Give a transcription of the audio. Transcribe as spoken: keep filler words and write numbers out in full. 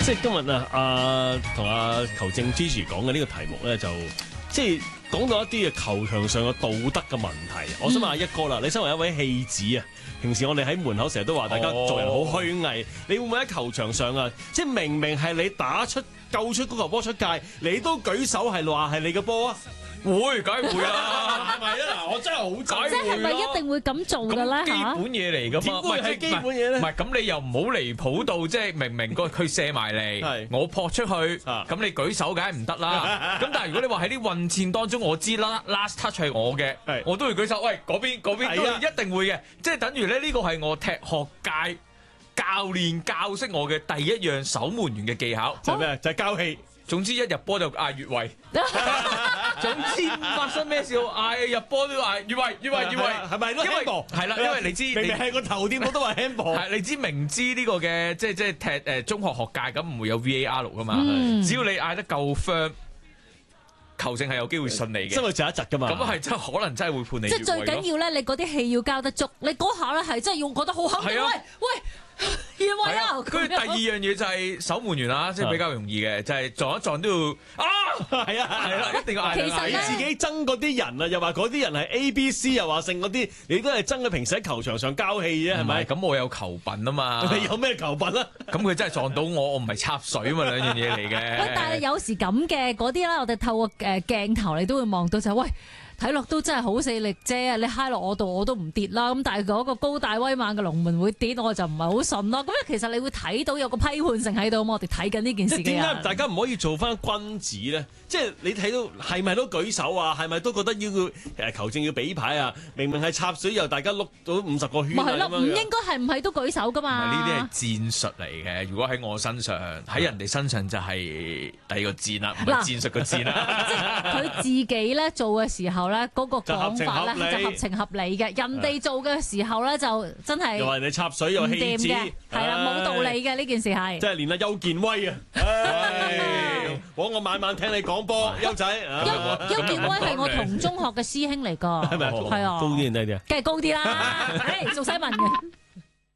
即係今日啊，阿同阿球證 Gigi 講嘅呢個題目咧，就即係講到一啲嘅球場上嘅道德嘅問題。我想問阿一哥啦，你身為一位戲子啊，平時我哋喺門口成日都話大家做人好虛偽，你會唔會喺球場上啊，即係明明係你打出救出嗰球波出界，你都舉手係話係你嘅波啊？ 會，梗係會啦， 係咪啊？嗱，我真係好即係係咪一定會咁做㗎咧？ 基本嘢嚟㗎嘛， 唔係係基本嘢咧。 唔係咁，你又唔好離譜到即係明明個佢射埋嚟，我撲出去，咁你舉手梗係唔得啦。咁但係如果你話喺啲混戰當中，我知啦 ，last touch 係我嘅，我都會舉手。喂，嗰邊嗰邊都一定會嘅，即係等於咧呢個係我踢學界教練教識我嘅第一樣守門員嘅技巧， 就係咩？就係交氣。 總之一入波就嗌越位，總之發生咩事我嗌入波都嗌越位越位越位，係咪？因為係啦，因為你知明明係個頭點我都話 handball， 係你知明知呢個嘅即係即係踢誒中學學界咁唔會有 V A R 噶嘛，只要你嗌得夠 firm，球證係有機會信你嘅， 因為就一窒噶嘛， 咁係真係可能真係會判你越位咯。 即係最緊要咧，你嗰啲氣要交得足，你嗰下咧係真係要覺得好肯定。喂喂。越位啊！ 跟住第二樣嘢就係守門員啦，即係比較容易嘅，就係撞一撞都要啊！係啊係啦，一定要嗌兩嗌。 你自己憎嗰啲人啊，又話嗰啲人係 A B C，又話剩嗰啲，你都係憎佢平時喺球場上交氣啫，係咪？ 咁我有球品啊嘛！ 你有咩球品啊？ 咁佢真係撞到我，我唔係插水啊嘛，兩樣嘢嚟嘅。 喂，但係有時咁嘅嗰啲咧，我哋透過誒鏡頭你都會望到就係喂。睇落都真係好死力啫，你揩落我度我都唔跌啦。咁但係嗰個高大威猛嘅龍門會跌，我就唔係好信咯。咁其實你會睇到有個批判性喺度嘛？我哋睇緊呢件事嘅。 點解大家唔可以做翻君子咧？即係你睇到係咪都舉手啊？係咪都覺得要誒球證要俾牌啊？明明係插水又大家碌到五十個圈啊咁樣。咪係咯， 唔應該係唔係都舉手噶嘛？ 唔係呢啲係戰術嚟嘅。如果喺我身上，喺人哋身上就係第二個戰啦，唔係戰術個戰啦。 即係佢自己咧做嘅時候咧，嗰、嗰個講法咧就合情合理嘅。人哋做嘅時候咧就真係又話人哋插水又氣子， 係啦，冇道理嘅呢件事係。 即係連阿邱健威啊！我我晚晚聽你講波，邱仔。 邱邱健威係我同中學嘅師兄嚟㗎， 係咪？ 係啊， 高啲定低啲啊？ 梗係高啲啦，誒，做西文嘅。